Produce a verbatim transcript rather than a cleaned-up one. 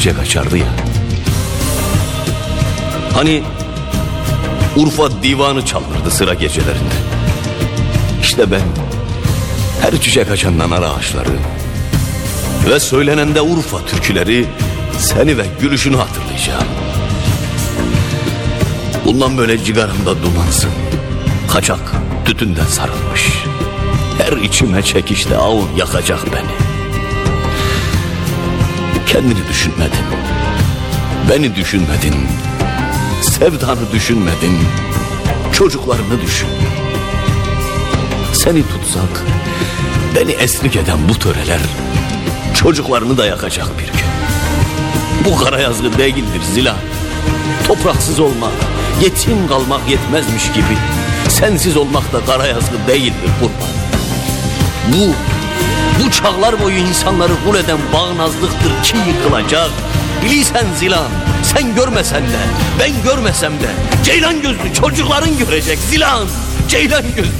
çiçek açardı ya. Hani Urfa divanı çalınırdı sıra gecelerinde. İşte ben her çiçek açan nanar ağaçları ve söylenende Urfa türküleri, seni ve gülüşünü hatırlayacağım. Bundan böyle cigaramda dumansın, kaçak tütünden sarılmış. Her içime çekişte ağın yakacak beni. Kendini düşünmedin, beni düşünmedin, sevdanı düşünmedin, çocuklarını düşün. Seni tutsak, beni eslik eden bu töreler çocuklarını da yakacak bir gün. Bu kara yazgı değildir Zilan. Topraksız olmak, yetim kalmak yetmezmiş gibi, sensiz olmak da kara yazgı değildir kurban. Bu, bu çağlar boyu insanları kul eden bağnazlıktır ki yıkılacak. Bilirsen Zilan, sen görmesen de, ben görmesem de Ceylan gözlü çocukların görecek Zilan. Ceylan gözlü